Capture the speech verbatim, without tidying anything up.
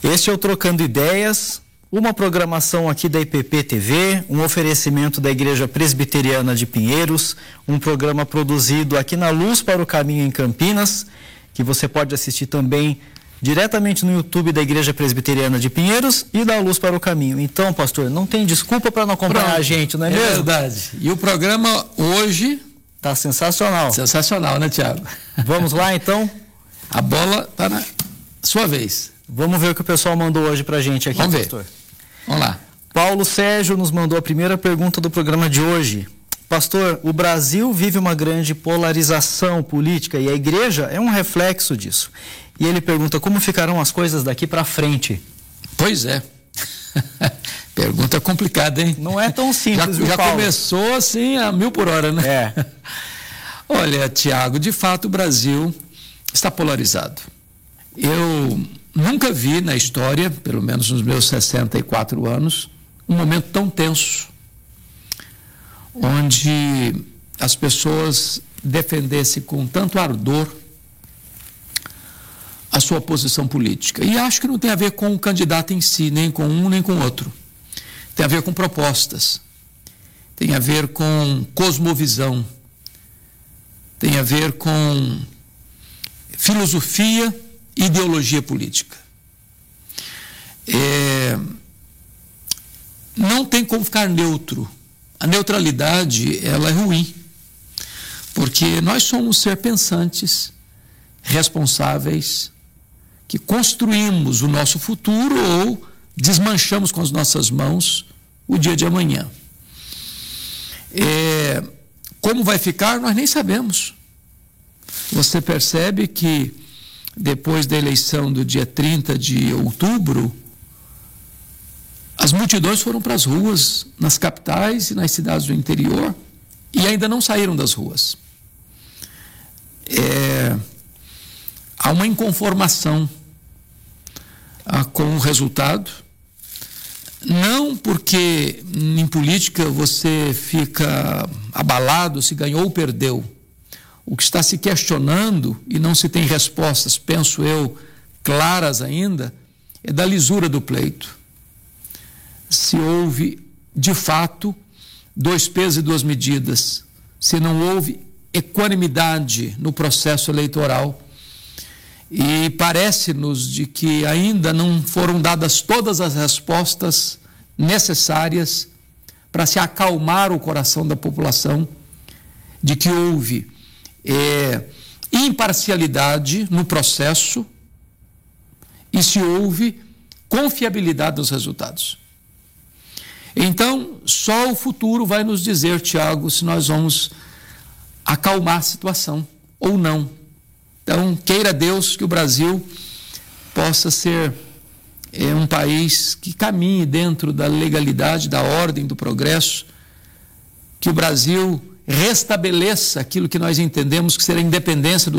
Este é o Trocando Ideias, uma programação aqui da I P P T V, um oferecimento da Igreja Presbiteriana de Pinheiros, um programa produzido aqui na Luz para o Caminho em Campinas, que você pode assistir também diretamente no YouTube da Igreja Presbiteriana de Pinheiros e da Luz para o Caminho. Então, pastor, não tem desculpa para não acompanhar Pronto. a gente, não é, é mesmo? É verdade. E o programa hoje está sensacional. Sensacional, né, Tiago? Vamos lá, então? A bola está na sua vez. Vamos ver o que o pessoal mandou hoje para a gente aqui, Vamos pastor. Ver. Vamos lá. Paulo Sérgio nos mandou a primeira pergunta do programa de hoje. Pastor, o Brasil vive uma grande polarização política e a igreja é um reflexo disso. E ele pergunta como ficarão as coisas daqui para frente. Pois é. Pergunta complicada, hein? Não é tão simples, já, viu, já Paulo? começou assim a mil por hora, né? É. Olha, Tiago, de fato o Brasil está polarizado. Eu nunca vi na história, pelo menos nos meus sessenta e quatro anos, um momento tão tenso, onde as pessoas defendessem com tanto ardor a sua posição política. E acho que não tem a ver com o candidato em si, nem com um nem com o outro. Tem a ver com propostas, tem a ver com cosmovisão, tem a ver com filosofia e ideologia política. É, não tem como ficar neutro. A neutralidade, ela é ruim, porque nós somos seres pensantes, responsáveis, que construímos o nosso futuro ou desmanchamos com as nossas mãos o dia de amanhã. É, como vai ficar, nós nem sabemos. Você percebe que depois da eleição do dia trinta de outubro, as multidões foram para as ruas, nas capitais e nas cidades do interior, e ainda não saíram das ruas. É, há uma inconformação ah, com o resultado, não porque em política você fica abalado se ganhou ou perdeu. O que está se questionando, e não se tem respostas, penso eu, claras ainda, é da lisura do pleito. Se houve, de fato, dois pesos e duas medidas, se não houve equanimidade no processo eleitoral, e parece-nos de que ainda não foram dadas todas as respostas necessárias para se acalmar o coração da população, de que houve é, imparcialidade no processo e se houve confiabilidade dos resultados. Então, só o futuro vai nos dizer, Tiago, se nós vamos acalmar a situação ou não. Então, queira Deus que o Brasil possa ser é, um país que caminhe dentro da legalidade, da ordem, do progresso, que o Brasil restabeleça aquilo que nós entendemos que será a independência do